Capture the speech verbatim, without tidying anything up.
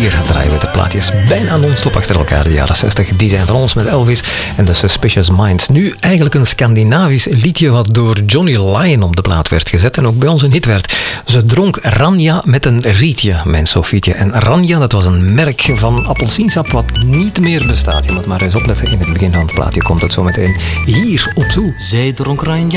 hier draaien we de plaatjes bijna non-stop achter elkaar. De jaren zestig, die zijn van ons met Elvis en de Suspicious Minds. Nu eigenlijk een Scandinavisch liedje wat door Johnny Lyon op de plaat werd gezet en ook bij ons een hit werd. Ze dronk Ranja met een rietje, mijn Sofietje. En Ranja, dat was een merk van appelsiensap wat niet meer bestaat. Je moet maar eens opletten, in het begin van het plaatje komt het zo meteen hier op Zoel. Zij dronk Ranja